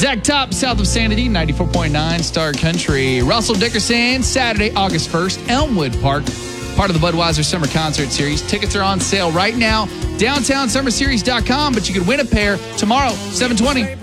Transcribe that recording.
Zach Top, south of Sanity, 94.9 Star Country. Russell Dickerson, Saturday, August 1st, Elmwood Park. Part of the Budweiser Summer Concert Series. Tickets are on sale right now. DowntownSummerSeries.com, but you could win a pair tomorrow, 7/20.